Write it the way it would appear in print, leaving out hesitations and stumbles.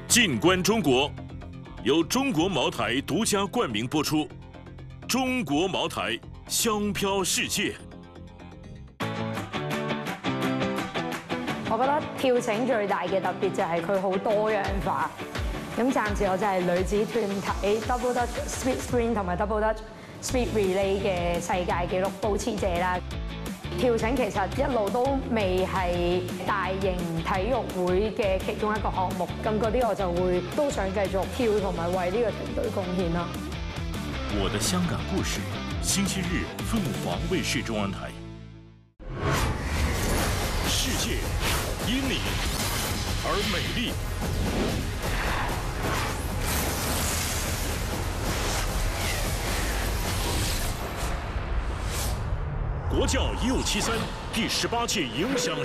进关中国，由中国茅台独家冠名播出。中国茅台，香飘世界。 我覺得跳繩最大嘅特別就係佢好多樣化。咁暫時我就係女子團體 Double Dutch Speed Sprint 同埋 Double Dutch Speed Relay 嘅世界紀錄保持者啦。跳繩其實一路都未係大型體育會嘅其中一個項目，咁嗰啲我就會都想繼續跳同埋為呢個團隊貢獻咯。 我的香港故事，星期日凤凰卫視中文台。世界因你而美丽。国教157第18届影响